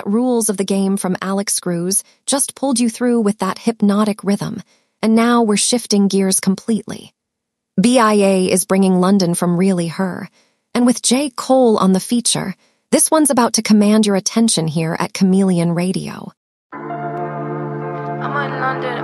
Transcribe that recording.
set rules of the game from Alex Screws, just pulled you through with that hypnotic rhythm, and now we're shifting gears completely. BIA is bringing London from Really Her, and with J. Cole on the feature, this one's about to command your attention here at Chameleon Radio. I'm in London